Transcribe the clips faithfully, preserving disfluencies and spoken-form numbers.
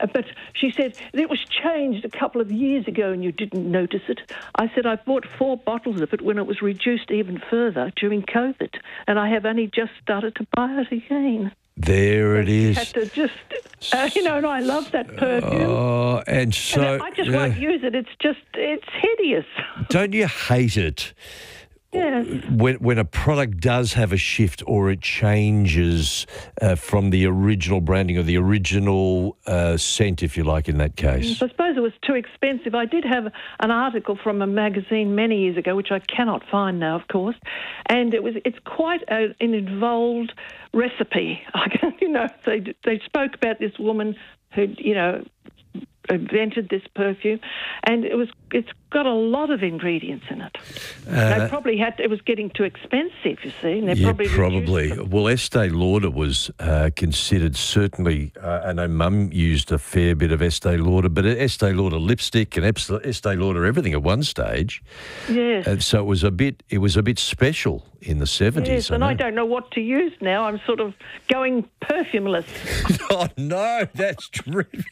but she said, it was changed a couple of years ago and you didn't notice it. I said, I bought four bottles of it when it was reduced even further during COVID, and I have only just started to buy it again. There it is. Had to just, uh, you know, and I love that perfume. Oh, and so... And I just uh, won't use it. It's just, it's hideous. Don't you hate it? Yes. When when a product does have a shift or it changes uh, from the original branding or the original uh, scent, if you like, in that case. I suppose it was too expensive. I did have an article from a magazine many years ago, which I cannot find now, of course, and it was it's quite a, an involved recipe. you know, they they spoke about this woman who, you know, invented this perfume, and it was it's got a lot of ingredients in it. Uh, they probably had to, it was getting too expensive, you see, and they yeah, probably probably. reduced them. Well, Estee Lauder was uh, considered certainly. Uh, I know Mum used a fair bit of Estee Lauder, but Estee Lauder lipstick and Estee Lauder everything at one stage. Yes. And so it was a bit. It was a bit special in the seventies. Yes, I and know. I don't know what to use now. I'm sort of going perfumeless. Oh no, that's dreadful.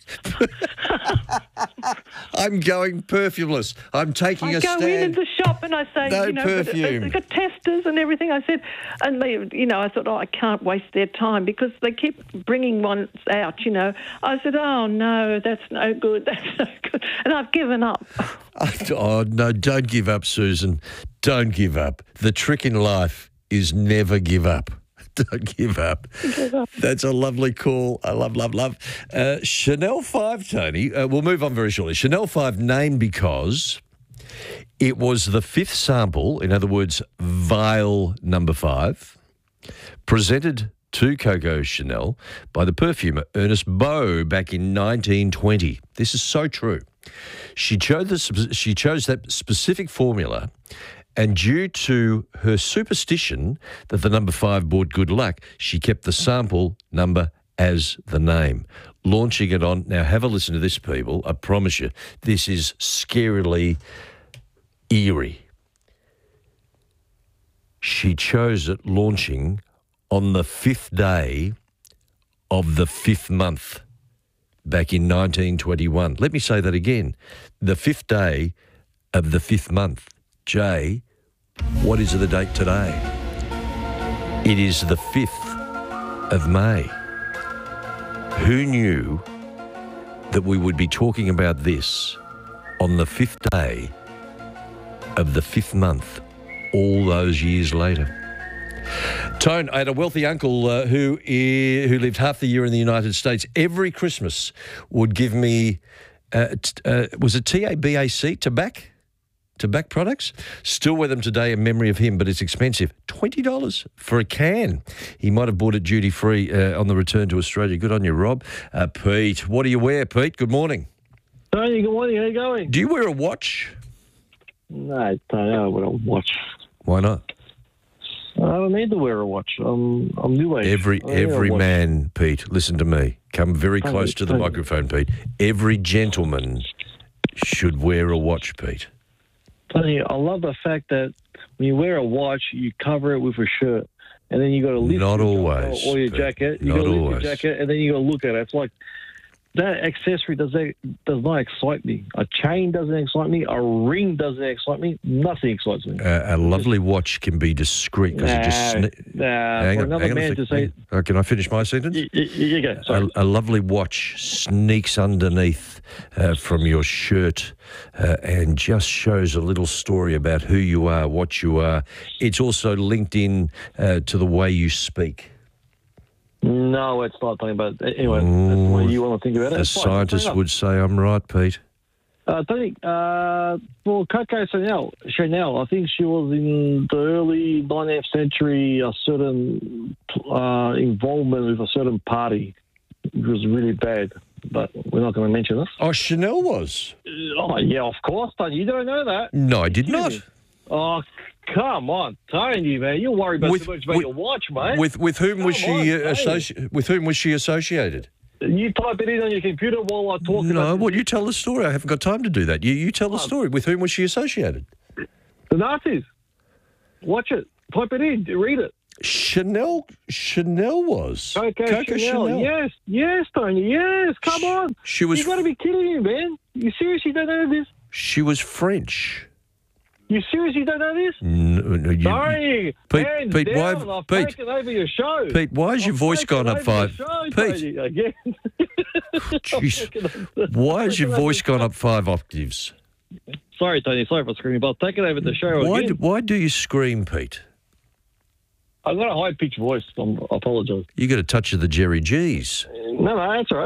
I'm going perfumeless. I'm taking I a go stand. in at the shop and I say, No you know, perfume. they've got testers and everything. I said, and they, you know, I thought, oh, I can't waste their time because they keep bringing ones out, you know. I said, oh, no, that's no good, that's no good. And I've given up. Oh, no, don't give up, Susan. Don't give up. The trick in life is never give up. Don't give up. Give up. That's a lovely call. I love, love, love. Uh, Chanel five, Tony. Uh, we'll move on very shortly. Chanel five named because it was the fifth sample, in other words, vial number five, presented to Coco Chanel by the perfumer Ernest Beau back in nineteen twenty. This is so true. She chose, the, she chose that specific formula, and due to her superstition that the number five brought good luck, she kept the sample number as the name, launching it on. Now, have a listen to this, people. I promise you, this is scarily eerie. She chose it launching on the fifth day of the fifth month back in nineteen twenty-one. Let me say that again. The fifth day of the fifth month. Jay, what is the date today? It is the fifth of May. Who knew that we would be talking about this on the fifth day of the fifth month all those years later? Tone, I had a wealthy uncle uh, who uh, who lived half the year in the United States. Every Christmas would give me, uh, t- uh, was it T A B A C, tobacco? Tobacco products. Still wear them today in memory of him, but it's expensive. twenty dollars for a can. He might have bought it duty-free uh, on the return to Australia. Good on you, Rob. Uh, Pete, what do you wear, Pete? Good morning. Tony, good morning. How you going? Do you wear a watch? No, Tony, I don't wear a watch. Why not? I don't need to wear a watch. I'm, I'm new age. Every I don't wear a every watch. man, Pete, listen to me. Come very Tony, close to the Tony. microphone, Pete. Every gentleman should wear a watch, Pete. Tony, I love the fact that when you wear a watch, you cover it with a shirt, and then you got to lift Not your always, jumper or your Pete. jacket. You Not got to lift always. your jacket, and then you got to look at it. It's like that accessory does that, does not excite me. A chain doesn't excite me. A ring doesn't excite me. Nothing excites me. Uh, a lovely watch can be discreet because it just. Nah, Sne- nah, hang for on, another hang on a man sec- to say, Oh, can I finish my sentence? y- y- you go. Sorry. A, a lovely watch sneaks underneath uh, from your shirt uh, and just shows a little story about who you are, what you are. It's also linked in uh, to the way you speak. No, it's not talking about. Anyway, that's the way you want to think about it. A It's fine. scientist Fair enough. would say I'm right, Pete. Uh, I think, uh, well, Coco Chanel, Chanel, I think she was in the early nineteenth century, a certain uh, involvement with a certain party, which was really bad, but we're not going to mention it. Oh, Chanel was? Oh, yeah, of course, Tony. You don't know that. No, I did not. Oh, come on, Tony, man. You're worried about With- too much about with- your watch, mate. With with whom was Come she on, uh, Tony. associ- with whom was she associated? You type it in on your computer while I talk No, about well, you tell the story. I haven't got time to do that. You you tell the story. With whom was she associated? the Nazis. Watch it. Type it in. Read it. Chanel, Chanel was. Coco, Chanel. Yes, yes, Tony, yes. Come on. She was. You've got to be kidding me, man. You seriously don't know this? She was French. You seriously don't know this? No, no, you, Tony, Pete, hands Pete, down, why, I've Pete, taken over your show. Pete, why has your I've voice taken gone up over five? your show, Pete, Tony, again. jeez, why has your voice gone up five octaves? Sorry, Tony. Sorry for screaming, but I've taken over the show Why? again. Do, why do you scream, Pete? I've got a high-pitched voice. I'm, I apologise. You got a touch of the Jerry G's. No, no, that's all right.